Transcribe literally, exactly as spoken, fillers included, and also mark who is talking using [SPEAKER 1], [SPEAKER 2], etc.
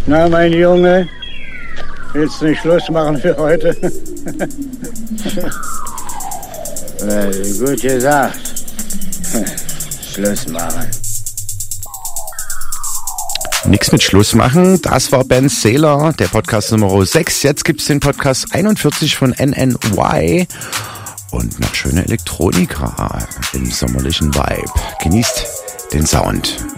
[SPEAKER 1] Na, mein Junge, willst du nicht Schluss machen für heute?
[SPEAKER 2] äh, gut gesagt. Schluss machen.
[SPEAKER 3] Nix mit Schluss machen, das war Ben Saylor, der Podcast Nummer sechs. Jetzt gibt's den Podcast einundvierzig von N N Y und noch schöne Elektronika im sommerlichen Vibe. Genießt den Sound.